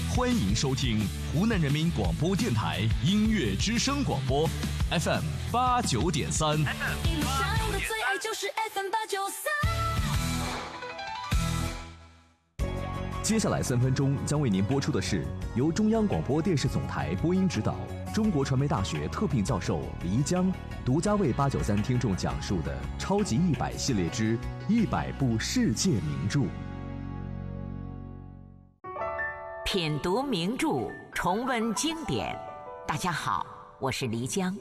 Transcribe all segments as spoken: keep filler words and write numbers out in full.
欢迎收听湖南人民广播电台音乐之声广播 F M 八九点三。 一路上的最爱就是 F M 八九三。 接下来三分钟将为您播出的是由中央广播电视总台播音指导、中国传媒大学特聘教授黎江独家为八九三听众讲述的《超级一百》系列之一百部世界名著。 品读名著，重温经典。大家好，我是黎江。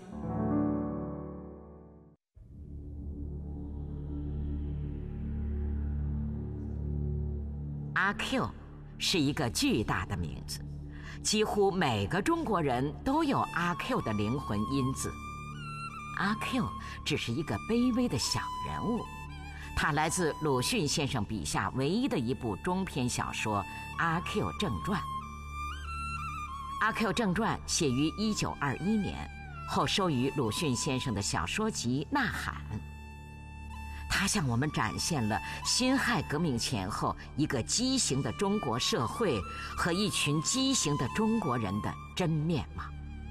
阿 Q 是一个巨大的名字，几乎每个中国人都有阿 Q 的灵魂因子。阿 Q 只是一个卑微的小人物，他来自鲁迅先生笔下唯一的一部中篇小说《阿 Q 正传》。《阿 Q 正传》写于一九二一年，后收于鲁迅先生的小说集《呐喊》。它向我们展现了辛亥革命前后一个畸形的中国社会和一群畸形的中国人的真面貌。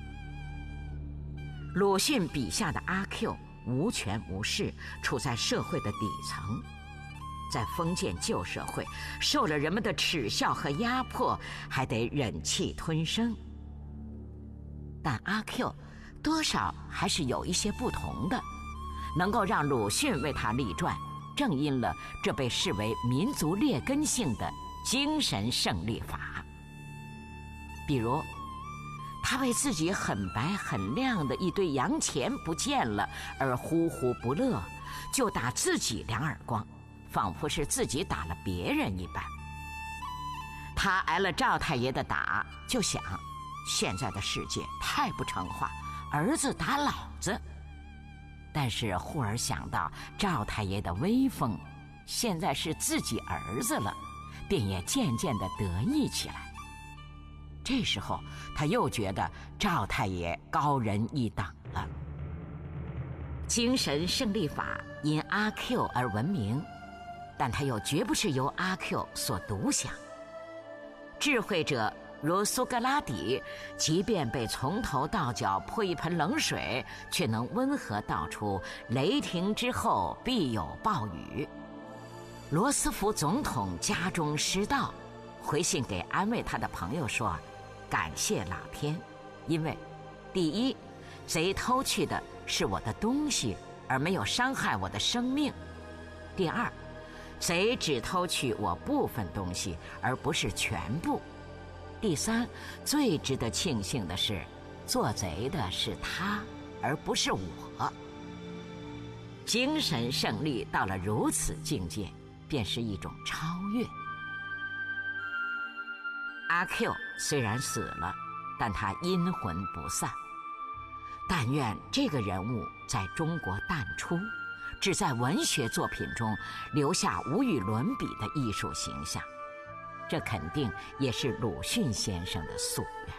鲁迅笔下的阿 Q 无权无势，处在社会的底层，在封建旧社会受了人们的耻笑和压迫，还得忍气吞声。但阿 Q 多少还是有一些不同的，能够让鲁迅为他立传，正因了这被视为民族劣根性的精神胜利法。比如他为自己很白很亮的一堆洋钱不见了而呼呼不乐，就打自己两耳光，仿佛是自己打了别人一般。他挨了赵太爷的打，就想现在的世界太不成话，儿子打老子。但是忽而想到赵太爷的威风，现在是自己儿子了，便也渐渐地得意起来。这时候他又觉得赵太爷高人一等了。精神胜利法因阿 Q 而闻名，但他又绝不是由阿 Q 所独享。智慧者如苏格拉底，即便被从头到脚泼一盆冷水，却能温和道出雷霆之后必有暴雨。罗斯福总统家中失盗，回信给安慰他的朋友说，感谢老天，因为第一，贼偷去的是我的东西，而没有伤害我的生命；第二，贼只偷去我部分东西，而不是全部；第三，最值得庆幸的是，做贼的是他，而不是我。精神胜利到了如此境界，便是一种超越。阿 Q 虽然死了，但他阴魂不散。但愿这个人物在中国淡出，只在文学作品中留下无与伦比的艺术形象。这肯定也是鲁迅先生的夙愿。